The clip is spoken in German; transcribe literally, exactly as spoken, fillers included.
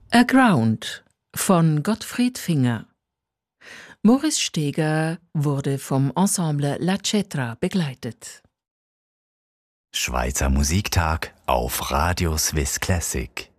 Aground von Gottfried Finger. Maurice Steger wurde vom Ensemble La Cetra begleitet. Schweizer Musiktag auf Radio Swiss Classic.